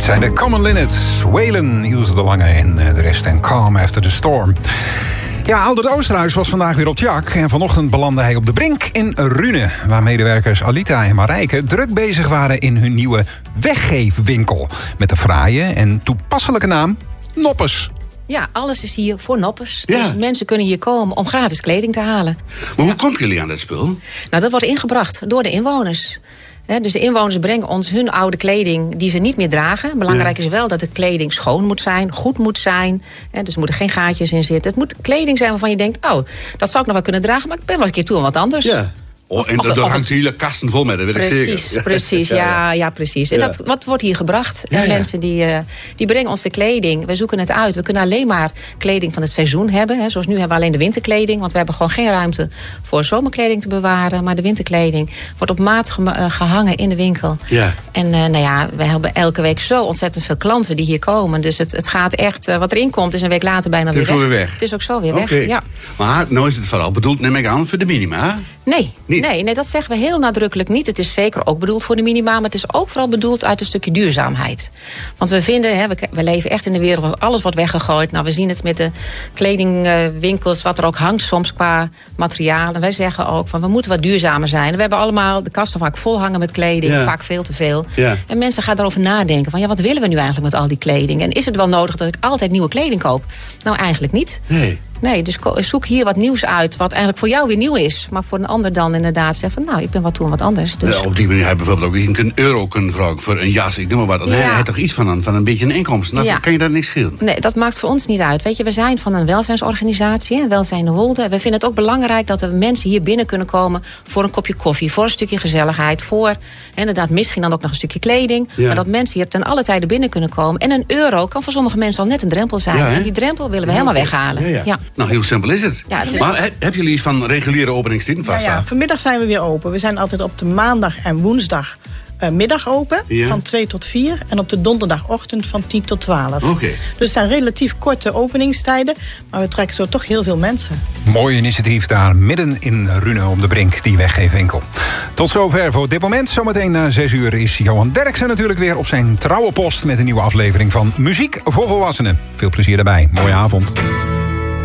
zijn de Common Linnets, Waylon, Ilse de Lange en de rest en Calm After the Storm. Ja, Aldert Oosterhuis was vandaag weer op Tjak en vanochtend belandde hij op de Brink in Rune, waar medewerkers Alita en Marijke druk bezig waren in hun nieuwe weggeefwinkel. Met de fraaie en toepasselijke naam Noppes. Ja, alles is hier voor noppers. Ja. Dus mensen kunnen hier komen om gratis kleding te halen. Maar hoe komen jullie aan dat spul? Nou, dat wordt ingebracht door de inwoners. Dus de inwoners brengen ons hun oude kleding die ze niet meer dragen. Belangrijk is wel dat de kleding schoon moet zijn, goed moet zijn. Dus er moeten geen gaatjes in zitten. Het moet kleding zijn waarvan je denkt, oh, dat zou ik nog wel kunnen dragen, maar ik ben wel eens een keer toe aan wat anders. Ja. En er hangt hele kasten vol met, dat weet ik zeker. Precies, ja, precies. En wat wordt hier gebracht? En mensen die brengen ons de kleding. We zoeken het uit. We kunnen alleen maar kleding van het seizoen hebben. Zoals nu hebben we alleen de winterkleding. Want we hebben gewoon geen ruimte voor zomerkleding te bewaren. Maar de winterkleding wordt op maat gehangen in de winkel. Ja. En we hebben elke week zo ontzettend veel klanten die hier komen. Dus het gaat echt, wat erin komt is een week later bijna weer weg. Het is ook zo weer weg, ja. Maar nou is het vooral bedoeld, neem ik aan, voor de minima? Nee, dat zeggen we heel nadrukkelijk niet. Het is zeker ook bedoeld voor de minima, maar het is ook vooral bedoeld uit een stukje duurzaamheid. Want we vinden, we leven echt in een wereld waar alles wordt weggegooid. Nou, we zien het met de kledingwinkels, wat er ook hangt soms qua materialen. Wij zeggen ook van, we moeten wat duurzamer zijn. We hebben allemaal de kasten vaak vol hangen met kleding, vaak veel te veel. Ja. En mensen gaan erover nadenken van, wat willen we nu eigenlijk met al die kleding? En is het wel nodig dat ik altijd nieuwe kleding koop? Nou, eigenlijk niet. Nee, dus zoek hier wat nieuws uit, wat eigenlijk voor jou weer nieuw is. Maar voor een ander dan inderdaad zeggen van, ik ben wat toe en wat anders. Dus. Ja, op die manier heb je bijvoorbeeld ook een euro kunnen vragen voor een jas, ik noem maar wat. Hij heeft toch iets van een beetje een inkomsten? Nou, kan je daar niks schelen? Nee, dat maakt voor ons niet uit. Weet je, we zijn van een welzijnsorganisatie, Welzijn de Wolde. We vinden het ook belangrijk dat er mensen hier binnen kunnen komen voor een kopje koffie, voor een stukje gezelligheid, voor inderdaad misschien dan ook nog een stukje kleding. Ja. Maar dat mensen hier ten alle tijden binnen kunnen komen. En een euro kan voor sommige mensen al net een drempel zijn. En die drempel willen we helemaal weghalen. Ja. Nou, heel simpel is het. Ja, maar hebben jullie iets van reguliere openingstijden vaststaan? Ja, vanmiddag zijn we weer open. We zijn altijd op de maandag en woensdag middag open, van 2 tot 4. En op de donderdagochtend van 10 tot 12. Okay. Dus het zijn relatief korte openingstijden. Maar we trekken zo toch heel veel mensen. Mooi initiatief daar midden in Rune op de Brink, die weggeefwinkel. Tot zover voor dit moment. Zometeen na 6 uur is Johan Derksen natuurlijk weer op zijn trouwe post met een nieuwe aflevering van Muziek voor Volwassenen. Veel plezier daarbij. Mooie avond.